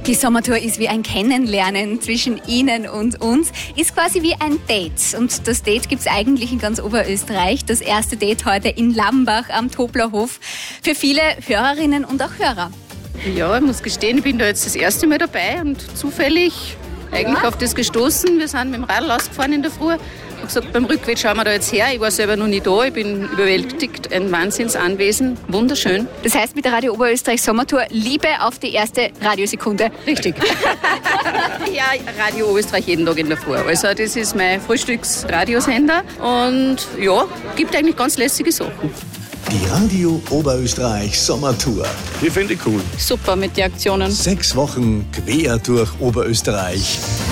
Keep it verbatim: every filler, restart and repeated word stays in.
Die Sommertour ist wie ein Kennenlernen zwischen Ihnen und uns, ist quasi wie ein Date. Und das Date gibt es eigentlich in ganz Oberösterreich. Das erste Date heute in Lambach am Toblerhof. Für viele Hörerinnen und auch Hörer. Ja, ich muss gestehen, ich bin da jetzt das erste Mal dabei und zufällig eigentlich ja. auf das gestoßen. Wir sind mit dem Radl ausgefahren in der Früh. Ich habe gesagt, beim Rückweg schauen wir da jetzt her. Ich war selber noch nie da, ich bin überwältigt. Ein Wahnsinnsanwesen, wunderschön. Das heißt mit der Radio Oberösterreich Sommertour Liebe auf die erste Radiosekunde. Richtig. Ja, Radio Oberösterreich jeden Tag in der Früh. Also das ist mein Frühstücksradiosender und ja, gibt eigentlich ganz lässige Sachen. Die Radio Oberösterreich Sommertour. Die finde ich cool. Super mit den Aktionen. Sechs Wochen quer durch Oberösterreich.